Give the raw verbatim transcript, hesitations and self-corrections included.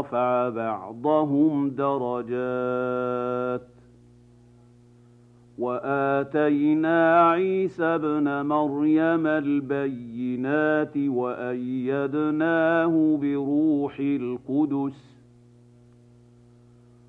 ورفع بعضهم درجات وآتينا عيسى ابن مريم البينات وأيدناه بروح القدس